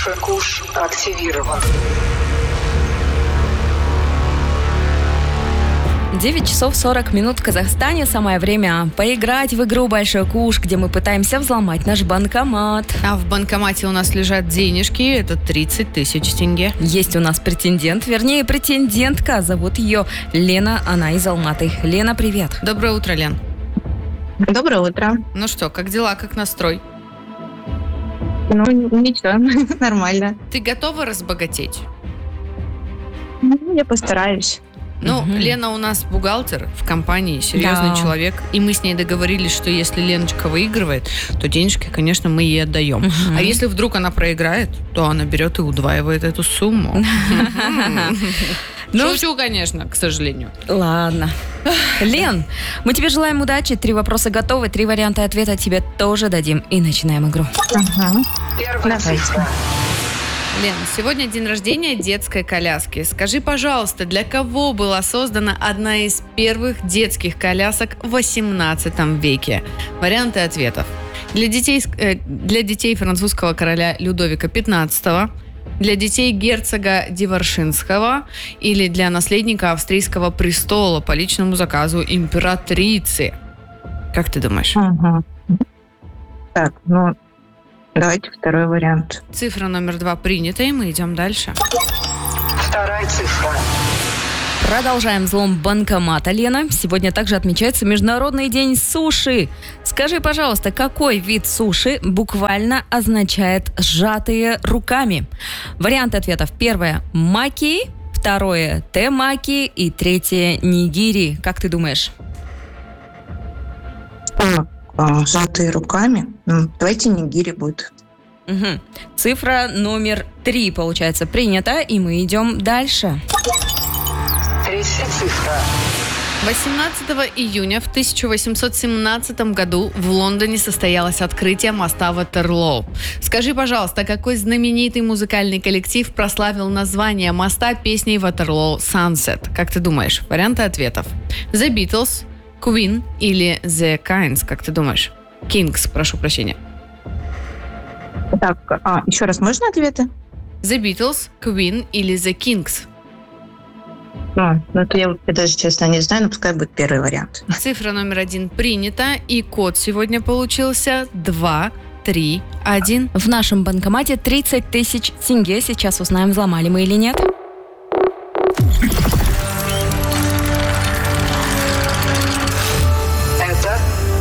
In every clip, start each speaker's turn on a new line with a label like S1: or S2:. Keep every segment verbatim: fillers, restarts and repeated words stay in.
S1: Большой куш активирован.
S2: девять часов сорок минут в Казахстане. Самое время поиграть в игру «Большой куш», где мы пытаемся взломать наш банкомат.
S3: А в банкомате у нас лежат денежки. Это тридцать тысяч тенге.
S2: Есть у нас претендент, вернее, претендентка. Зовут ее Лена, она из Алматы. Лена, привет.
S3: Доброе утро, Лен.
S4: Доброе утро.
S3: Ну что, как дела, как настрой?
S4: Ну, ничего, нормально.
S3: Ты готова разбогатеть?
S4: Ну, я постараюсь.
S3: Ну,
S2: Мгм.
S3: Лена у нас бухгалтер в компании, серьезный
S2: Да.
S3: человек. И мы с ней договорились, что если Леночка выигрывает, то денежки, конечно, мы ей отдаем.
S2: Мгм.
S3: А если вдруг она проиграет, то она берет и удваивает эту сумму.
S2: Ну,
S3: Шучу, конечно, к сожалению.
S2: Ладно. Лен, мы тебе желаем удачи. Три вопроса готовы, три варианта ответа тебе тоже дадим. И начинаем игру.
S4: Ага.
S1: Первая
S4: Давайте.
S1: цифра.
S3: Лен, сегодня день рождения детской коляски. Скажи, пожалуйста, для кого была создана одна из первых детских колясок в восемнадцатом веке? Варианты ответов. Для детей, э, для детей французского короля Людовика пятнадцатого, для детей герцога Диваршинского или для наследника австрийского престола по личному заказу императрицы. Как ты думаешь?
S4: Ага. Так, ну, давайте второй вариант.
S3: Цифра номер два принята, и мы идем дальше.
S1: Вторая цифра.
S2: Продолжаем взлом банкомата, Лена. Сегодня также отмечается Международный день суши. Скажи, пожалуйста, какой вид суши буквально означает «сжатые руками»? Варианты ответов. Первое – маки, второе – темаки и третье – нигири. Как ты думаешь?
S4: Так, а, сжатые руками. М, Давайте нигири будет.
S2: Мгм. Цифра номер три, получается, принята, и мы идем дальше.
S1: Третья цифра.
S3: восемнадцатого июня в тысяча восемьсот семнадцатом году в Лондоне состоялось открытие моста Ватерлоу. Скажи, пожалуйста, какой знаменитый музыкальный коллектив прославил название моста песней Ватерлоу «Sunset»? Как ты думаешь? Варианты ответов. The Beatles, Queen или The Kinks? Как ты думаешь? Kings, прошу прощения.
S4: Так, а, еще раз, можно ответы?
S3: The Beatles, Queen или The Kinks?
S4: А, ну, это я вот даже, честно, не знаю, но пускай будет первый вариант.
S3: Цифра номер один принята, и код сегодня получился два, три, один.
S2: В нашем банкомате тридцать тысяч тенге. Сейчас узнаем, взломали мы или нет.
S1: Это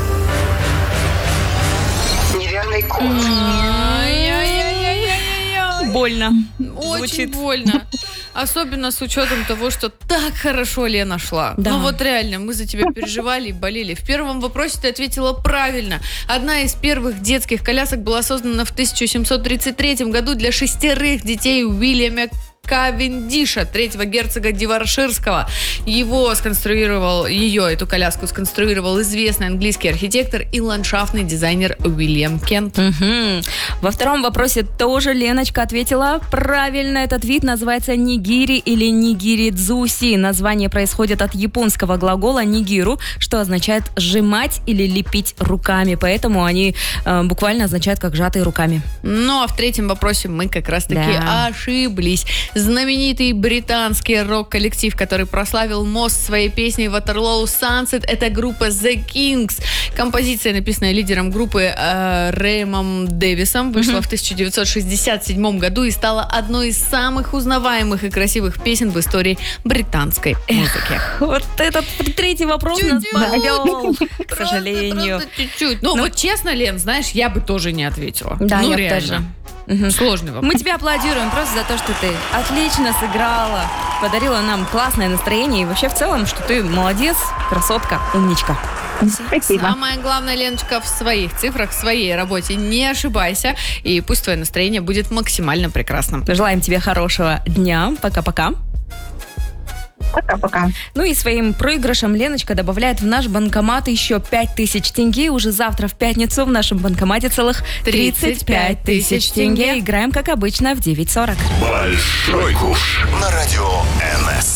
S1: неверный код.
S3: Ай-яй-яй-яй-яй-яй.
S2: Больно.
S3: Очень
S2: Звучит.
S3: больно. Особенно с учетом того, что так хорошо Лена шла.
S2: Да.
S3: Ну вот реально, мы за тебя переживали и болели. В первом вопросе ты ответила правильно. Одна из первых детских колясок была создана в тысяча семьсот тридцать третьем году для шестерых детей Уильяма Кавендиша, третьего герцога Диварширского. Его сконструировал, ее, эту коляску сконструировал известный английский архитектор и ландшафтный дизайнер Уильям Кент.
S2: Мгм. Во втором вопросе тоже Леночка ответила правильно. Этот вид называется нигири или нигиридзуси. Название происходит от японского глагола нигиру, что означает сжимать или лепить руками. Поэтому они э, буквально означают как сжатые руками.
S3: Ну, а в третьем вопросе мы как раз-таки
S2: Да.
S3: ошиблись. Знаменитый британский рок-коллектив, который прославил мост своей песней Waterloo Sunset, это группа The Kinks. Композиция, написанная лидером группы э, Рэмом Дэвисом, вышла в тысяча девятьсот шестьдесят седьмом году и стала одной из самых узнаваемых и красивых песен в истории британской музыки.
S2: Вот этот третий вопрос нас
S3: Чуть-чуть.
S2: подвел, к
S3: Просто,
S2: сожалению.
S3: просто чуть-чуть. Ну, вот честно, Лен, знаешь, я бы тоже не ответила.
S2: Да,
S3: ну,
S2: я
S3: реально.
S2: тоже. Мгм.
S3: Сложный вопрос.
S2: Мы тебя аплодируем просто за то, что ты отлично сыграла, подарила нам классное настроение и вообще в целом, что ты молодец, красотка, умничка.
S4: Спасибо.
S3: Самое главное, Леночка, в своих цифрах, в своей работе не ошибайся, и пусть твое настроение будет максимально прекрасным.
S2: Желаем тебе хорошего дня. Пока-пока.
S4: Пока-пока.
S2: Ну и своим проигрышем Леночка добавляет в наш банкомат еще пять тысяч тенге. Уже завтра в пятницу в нашем банкомате целых тридцать пять тысяч тенге. Играем, как обычно, в девять сорок.
S5: Большой куш на радио эн эс.